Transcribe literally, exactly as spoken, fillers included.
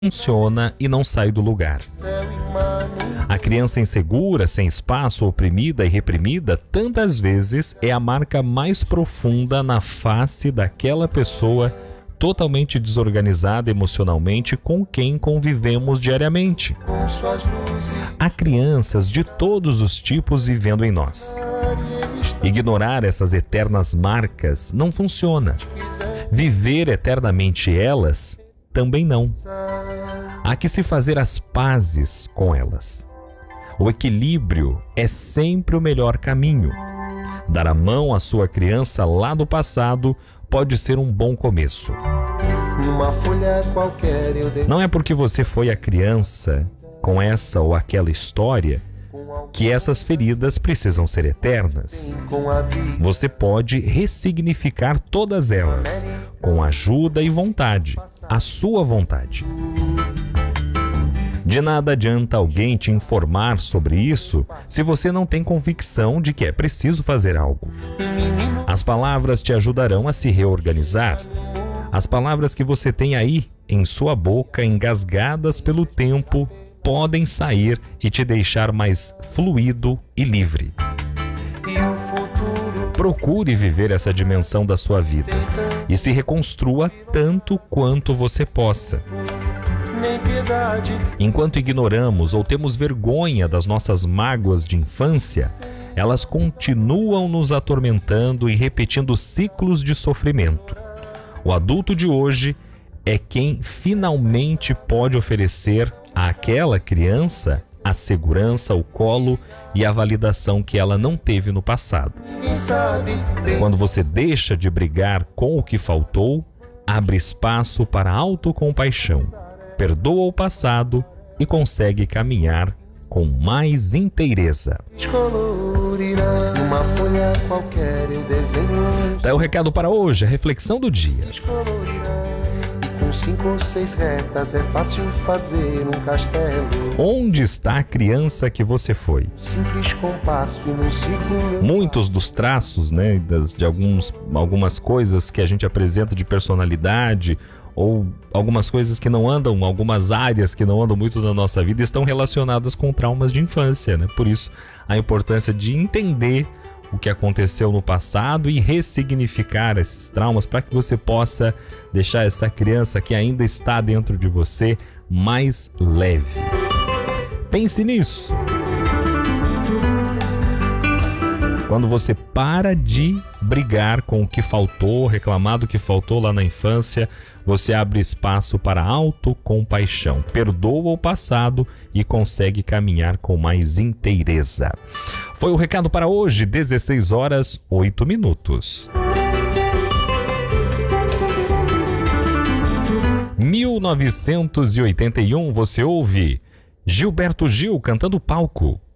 funciona e não sai do lugar. A criança insegura, sem espaço, oprimida e reprimida, tantas vezes é a marca mais profunda na face daquela pessoa totalmente desorganizada emocionalmente com quem convivemos diariamente. Há crianças de todos os tipos vivendo em nós. Ignorar essas eternas marcas não funciona. Viver eternamente elas também não. Há que se fazer as pazes com elas. O equilíbrio é sempre o melhor caminho. Dar a mão à sua criança lá do passado pode ser um bom começo. Não é porque você foi a criança com essa ou aquela história que essas feridas precisam ser eternas. Você pode ressignificar todas elas com ajuda e vontade, a sua vontade. De nada adianta alguém te informar sobre isso se você não tem convicção de que é preciso fazer algo. As palavras te ajudarão a se reorganizar. As palavras que você tem aí em sua boca, engasgadas pelo tempo, podem sair e te deixar mais fluido e livre. Procure viver essa dimensão da sua vida e se reconstrua tanto quanto você possa. Enquanto ignoramos ou temos vergonha das nossas mágoas de infância, elas continuam nos atormentando e repetindo ciclos de sofrimento. O adulto de hoje é quem finalmente pode oferecer àquela criança a segurança, o colo e a validação que ela não teve no passado. Quando você deixa de brigar com o que faltou, abre espaço para a autocompaixão, perdoa o passado e consegue caminhar com mais inteireza. Daí o recado para hoje, a reflexão do dia. Com cinco ou seis retas é fácil fazer um castelo. Onde está a criança que você foi? Simples compasso num ciclo. Muitos dos traços, né, das, de alguns, algumas coisas que a gente apresenta de personalidade, ou algumas coisas que não andam, algumas áreas que não andam muito na nossa vida, estão relacionadas com traumas de infância, né? Por isso, a importância de entender o que aconteceu no passado e ressignificar esses traumas para que você possa deixar essa criança que ainda está dentro de você mais leve. Pense nisso. Quando você para de brigar com o que faltou, reclamar do que faltou lá na infância, você abre espaço para autocompaixão, perdoa o passado e consegue caminhar com mais inteireza. Foi o recado para hoje, dezesseis horas, oito minutos. mil novecentos e oitenta e um, você ouve Gilberto Gil cantando Palco.